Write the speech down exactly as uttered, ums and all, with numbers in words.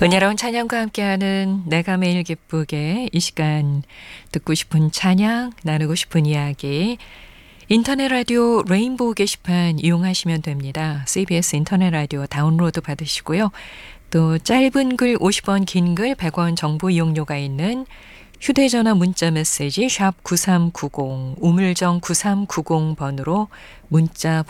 은혜로운 찬양과 함께하는 내가 매일 기쁘게 이 시간 듣고 싶은 찬양, 나누고 싶은 이야기 인터넷 라디오 레인보우 게시판 이용하시면 됩니다. 씨비에스 인터넷 라디오 다운로드 받으시고요. 또 짧은 글 오십 원, 긴 글 백 원 정보 이용료가 있는 휴대전화 문자 메시지 샵 구삼구공 우물정 구삼구공 번으로 문자